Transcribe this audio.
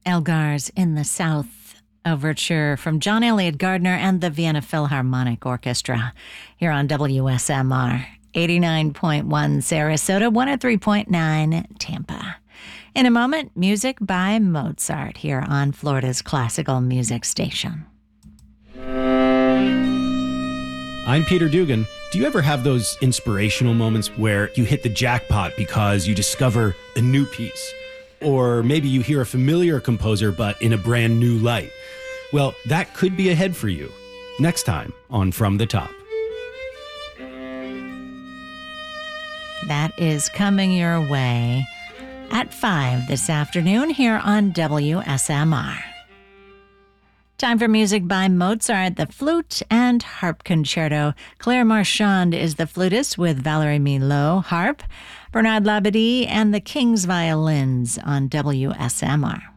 Elgar's in the South, overture from John Elliott Gardner and the Vienna Philharmonic Orchestra here on WSMR 89.1 Sarasota, 103.9 Tampa. In a moment, music by Mozart here on Florida's classical music station. I'm Peter Dugan. Do you ever have those inspirational moments where you hit the jackpot because you discover a new piece? Or maybe you hear a familiar composer but in a brand new light? Well, that could be ahead for you. Next time on From the Top. That is coming your way at 5 this afternoon here on WSMR. Time for music by Mozart, the flute and harp concerto. Claire Marchand is the flutist with Valerie Milot, harp. Bernard Labadie and the King's violins on WSMR.